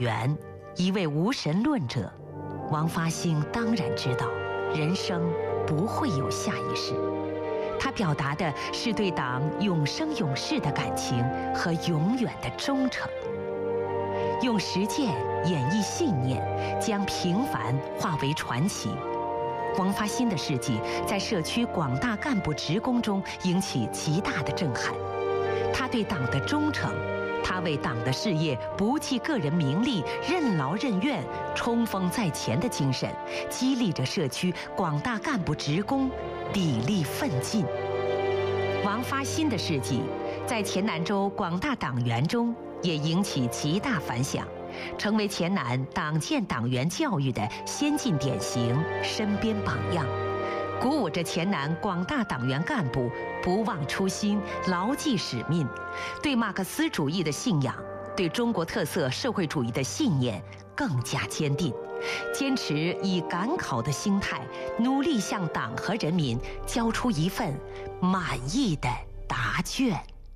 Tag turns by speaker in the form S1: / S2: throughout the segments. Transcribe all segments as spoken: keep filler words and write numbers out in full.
S1: 员，一位无神论者，王发兴当然知道人生不会有下一世。他表达的是对党永生永世的感情和永远的忠诚，用实践演绎信念，将平凡化为传奇。王发兴的事迹在社区广大干部职工中引起极大的震撼。他对党的忠诚，他为党的事业不计个人名利、任劳任怨、冲锋在前的精神，激励着社区广大干部职工砥砺奋进。王发兴的事迹在黔南州广大党员中也引起极大反响，成为黔南党建党员教育的先进典型、身边榜样，鼓舞着黔南广大党员干部不忘初心、牢记使命，对马克思主义的信仰、对中国特色社会主义的信念更加坚定，坚持以赶考的心态，努力向党和人民交出一份满意的答卷。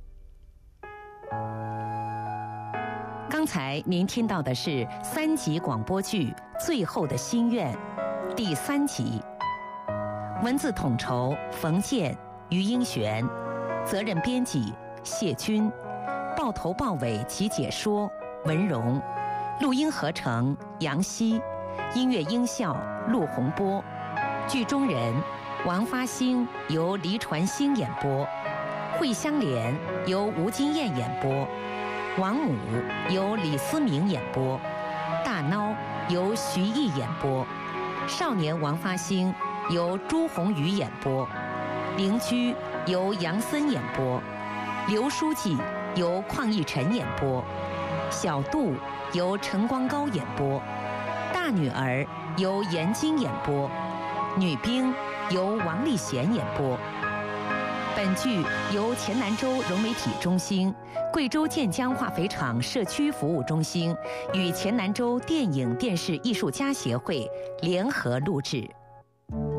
S1: 刚才您听到的是三集广播剧《最后的心愿》第三集，文字统筹冯健、于英璇，责任编辑谢军，报头报尾及解说文荣，录音合成杨希，音乐音效陆洪波，剧中人王发兴由黎传兴演播，惠香莲由吴金燕演播，王母由李思明演播，大孬由徐毅演播，少年王发兴由朱红宇演播，邻居由杨森演播，刘书记由邝义晨演播，小杜由陈光高演播，大女儿由严晶演播，女兵由王丽贤演播。本剧由黔南州融媒体中心、贵州建江化肥厂社区服务中心与黔南州电影电视艺术家协会联合录制。